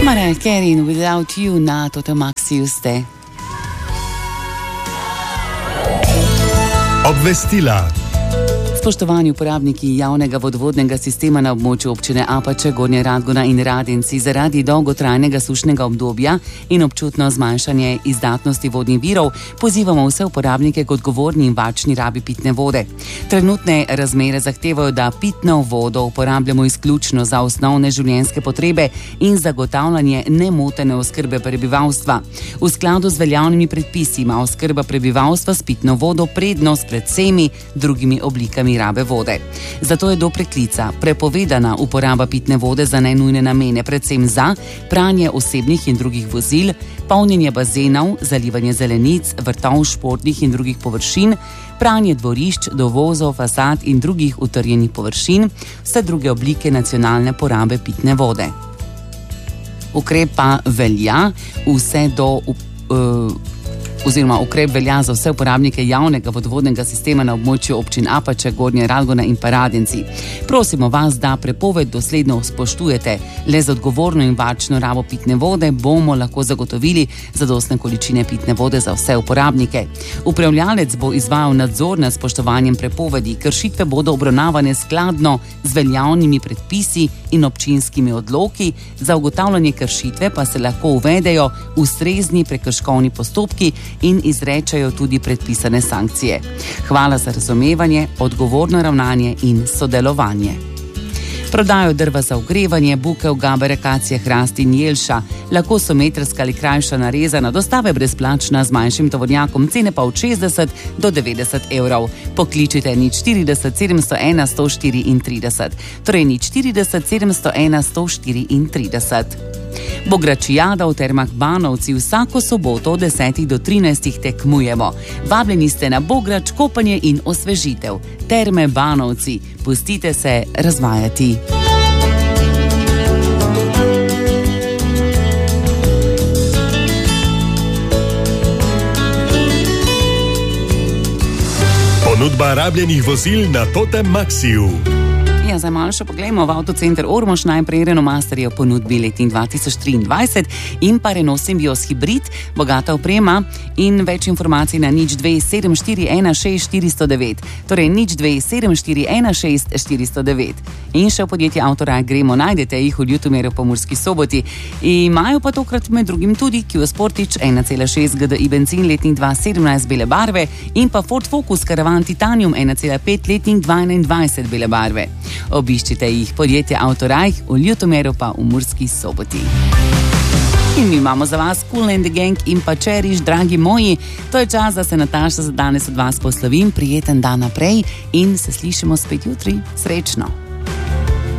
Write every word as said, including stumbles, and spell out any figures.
Mariah Carey in Without You na Totem Maxiju ste. Obvestila. Spoštovani uporabniki javnega vodovodnega sistema na območju občine Apače, Gornja Radgona in Radenci, zaradi dolgotrajnega sušnega obdobja in občutno zmanjšanje izdatnosti vodnih virov pozivamo vse uporabnike k odgovorni in varčni rabi pitne vode. Trenutne razmere zahtevajo, da pitno vodo uporabljamo izključno za osnovne življenjske potrebe in zagotavljanje nemotene oskrbe prebivalstva. V skladu z veljavnimi predpisi ima oskrba prebivalstva s pitno vodo prednost pred vsemi drugimi oblikami rabe vode. Zato je do preklica prepovedana uporaba pitne vode za nenujne namene, predvsem za pranje osebnih in drugih vozil, polnjenje bazenov, zalivanje zelenic, vrtov, športnih in drugih površin, pranje dvorišč, dovozov, fasad in drugih utrjenih površin, vse druge oblike nacionalne porabe pitne vode. Ukrep pa velja vse do uh, oziroma ukrep velja za vse uporabnike javnega vodovodnega sistema na območju občin Apače, Gornja Radgona in pa Radenci. Prosimo vas, da prepoved dosledno spoštujete. Le z odgovorno in varčno rabo pitne vode bomo lahko zagotovili zadostne količine pitne vode za vse uporabnike. Upravljalec bo izvajal nadzor nad spoštovanjem prepovedi. Kršitve bodo obravnavane skladno z veljavnimi predpisi in občinskimi odloki. Za ugotavljanje kršitve pa se lahko uvedejo ustrezni prekrškovni postopki in izrečajo tudi predpisane sankcije. Hvala za razumevanje, odgovorno ravnanje in sodelovanje. Prodajo drva za ogrevanje, bukev, gaber, akacije, hrast in jelša. Lahko so metrska ali krajša narezana, dostave brezplačna z manjšim tovornjakom, cene pa od šestdeset do devetdeset evrov. Pokličite nič štirideset sedemsto ena sto štiriintrideset, torej nič štirideset sedemsto ena sto štiriintrideset. Bogračijada v Termah Banovci vsako soboto od desetih do trinajstih tekmujemo. Vabljeni ste na bograč, kopanje in osvežitev. Terme Banovci, pustite se razvajati. Ponudba rabljenih vozil na Totem Maxiju. Ja, zdaj malo še pogledamo v Avtocenter Ormož, najprej Renault Master je v ponudbi letnik dva tisoč triindvajset in pa Renault Symbios Hybrid, bogata oprema in več informacij na nič dve sedem štiri ena šest štiri nula devet, torej nič dve sedem štiri ena šest štiri nula devet. In še v podjetje Avtoraj gremo, najdete jih v Ljutomeru po Murski Soboti. Imajo pa tokrat med drugim tudi Kia Sportage ena cela šest G D I bencin letnik dva sedemnajst bele barve in pa Ford Focus Caravan Titanium ena cela pet letnik dva enaindvajset bele barve. Obiščite jih podjetje Avtoraj v Ljutomeru pa v Murski Soboti. In mi imamo za vas Kool and the Gang in pa Cherish, dragi moji. To je čas, da se Nataša za danes od vas poslovim. Prijeten dan naprej in se slišimo spet jutri. Srečno!